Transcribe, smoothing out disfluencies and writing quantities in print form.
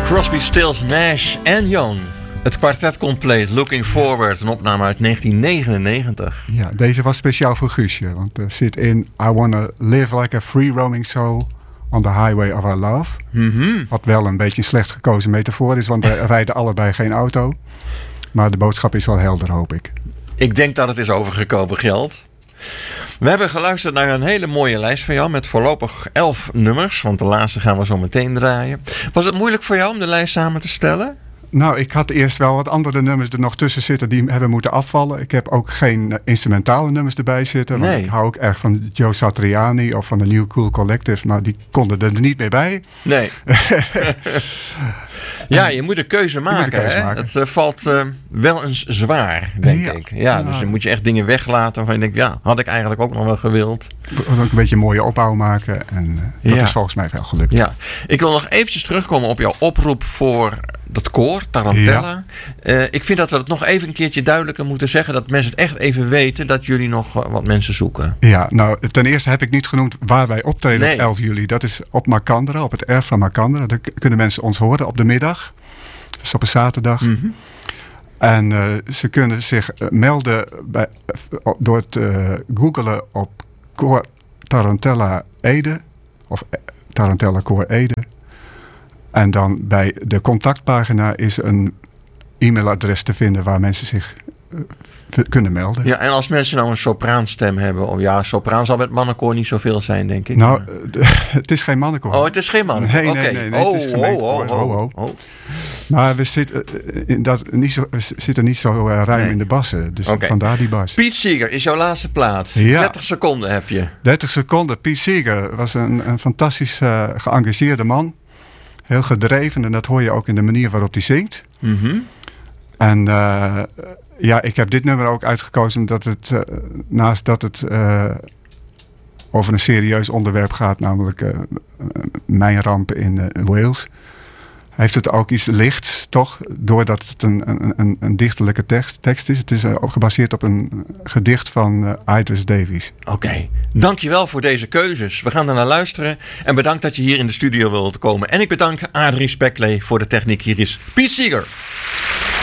Crosby, Stills, Nash en Young. Het kwartet compleet, Looking Forward, een opname uit 1999. Ja, deze was speciaal voor Guusje. Want er zit in I Wanna Live Like a Free Roaming Soul on the Highway of Our Love. Mm-hmm. Wat wel een beetje een slecht gekozen metafoor is, want wij rijden allebei geen auto. Maar de boodschap is wel helder, hoop ik. Ik denk dat het is overgekomen geld. We hebben geluisterd naar een hele mooie lijst van jou met voorlopig 11 nummers. Want de laatste gaan we zo meteen draaien. Was het moeilijk voor jou om de lijst samen te stellen? Nou, ik had eerst wel wat andere nummers er nog tussen zitten die hebben moeten afvallen. Ik heb ook geen instrumentale nummers erbij zitten. Want ik hou ook erg van Joe Satriani of van de New Cool Collective. Maar die konden er niet meer bij. Nee. Ja, je moet een keuze maken. Het valt wel eens zwaar, denk ik. Ja, dus dan moet je echt dingen weglaten waarvan je denkt, ja, had ik eigenlijk ook nog wel gewild. Ook een beetje een mooie opbouw maken. En dat is volgens mij wel gelukt. Ja. Ik wil nog eventjes terugkomen op jouw oproep voor dat koor, Tarantella. Ja. Ik vind dat we het nog even een keertje duidelijker moeten zeggen. Dat mensen het echt even weten dat jullie nog wat mensen zoeken. Ja, nou ten eerste heb ik niet genoemd waar wij optreden op 11 juli. Dat is op Macandra, op het erf van Macandra. Daar kunnen mensen ons horen op de middag. Dat is op een zaterdag. Mm-hmm. En ze kunnen zich melden door te googelen op koor Tarantella Ede. Of Tarantella Koor Ede. En dan bij de contactpagina is een e-mailadres te vinden waar mensen zich kunnen melden. Ja, en als mensen nou een sopraanstem hebben, of ja, sopraan zal met mannenkoor niet zoveel zijn, denk ik. Nou, het is geen mannenkoor. Oh, het is geen mannenkoor. Nee, het is gemeentekoor. Maar we zitten niet zo ruim in de bassen. Dus vandaar die bas. Pete Seeger is jouw laatste plaat. Ja. 30 seconden heb je. 30 seconden. Pete Seeger was een fantastisch geëngageerde man. Heel gedreven. En dat hoor je ook in de manier waarop hij zingt. Mm-hmm. En ik heb dit nummer ook uitgekozen omdat het naast dat het over een serieus onderwerp gaat, namelijk mijnrampen in Wales, heeft het ook iets lichts, toch? Doordat het een dichterlijke tekst is. Het is gebaseerd op een gedicht van Idris Davies. Oké, dankjewel voor deze keuzes. We gaan er naar luisteren. En bedankt dat je hier in de studio wilt komen. En ik bedank Adrie Spekley voor de techniek. Hier is Pete Seeger.